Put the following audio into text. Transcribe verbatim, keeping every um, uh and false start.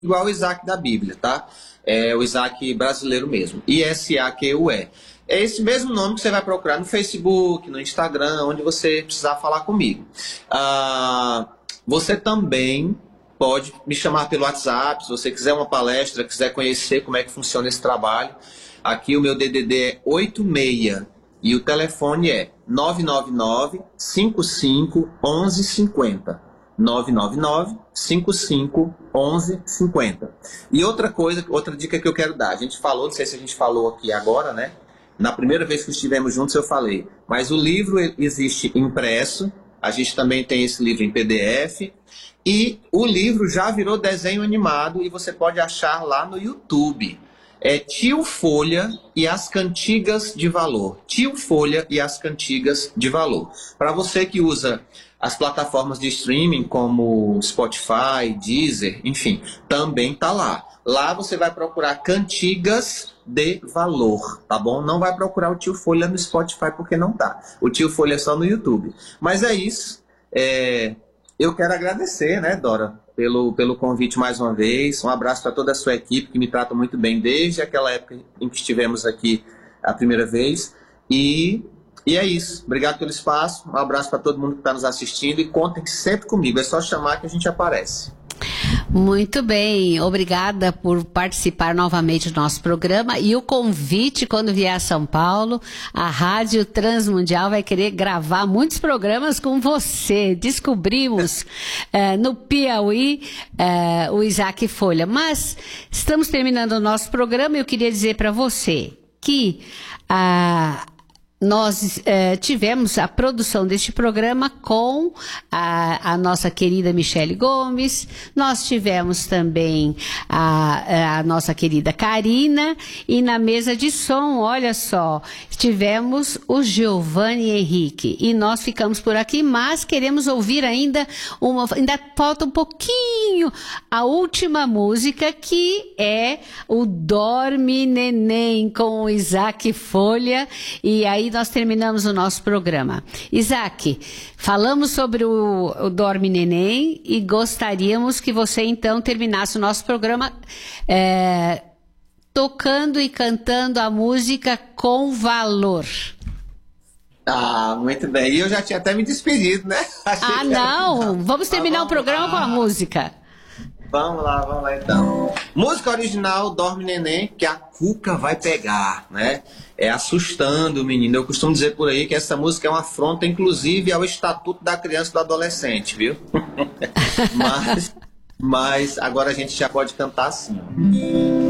igual o Isaac da Bíblia, tá? É o Isaac brasileiro mesmo. I S A Q U E. É esse mesmo nome que você vai procurar no Facebook, no Instagram, onde você precisar falar comigo. Ah, você também pode me chamar pelo WhatsApp, se você quiser uma palestra, quiser conhecer como é que funciona esse trabalho. Aqui o meu D D D é oito seis e o telefone é nove nove nove, cinco cinco, um um cinco zero. nove nove nove, cinco cinco, um um cinco zero. E outra coisa, outra dica que eu quero dar. A gente falou, não sei se a gente falou aqui agora, né? Na primeira vez que estivemos juntos eu falei, mas o livro existe impresso, a gente também tem esse livro em P D F, e o livro já virou desenho animado e você pode achar lá no YouTube. É Tio Folha e as Cantigas de Valor. Tio Folha e as Cantigas de Valor. Para você que usa as plataformas de streaming como Spotify, Deezer, enfim, também tá lá. Lá você vai procurar Cantigas de Valor, tá bom? Não vai procurar o Tio Folha no Spotify porque não tá. O Tio Folha é só no YouTube. Mas é isso. É... Eu quero agradecer, né, Dora, pelo, pelo convite mais uma vez. Um abraço para toda a sua equipe que me trata muito bem desde aquela época em que estivemos aqui a primeira vez. E, e é isso. Obrigado pelo espaço. Um abraço para todo mundo que está nos assistindo e contem sempre comigo. É só chamar que a gente aparece. Muito bem, obrigada por participar novamente do nosso programa e o convite quando vier a São Paulo, a Rádio Transmundial vai querer gravar muitos programas com você. Descobrimos eh, no Piauí eh, o Isaac Folha, mas estamos terminando o nosso programa e eu queria dizer para você que a Nós eh, tivemos a produção deste programa com a, a nossa querida Michele Gomes, nós tivemos também a, a nossa querida Karina e na mesa de som, olha só, tivemos o Giovanni Henrique e nós ficamos por aqui, mas queremos ouvir ainda, uma, ainda falta um pouquinho a última música que é o Dorme Neném com o Isaac Folha e aí nós terminamos o nosso programa. Isaac, falamos sobre o, o Dorme Neném e gostaríamos que você então terminasse o nosso programa é, tocando e cantando a música Com Valor. Ah, muito bem. E eu já tinha até me despedido, né? Achei ah, não! Vamos terminar ah, vamos o programa lá. Com a música. Vamos lá, vamos lá então. Música original, Dorme Neném, que a Cuca vai pegar, né? É assustando o menino. Eu costumo dizer por aí que essa música é uma afronta, inclusive, ao Estatuto da Criança e do Adolescente, viu? mas, mas agora a gente já pode cantar assim.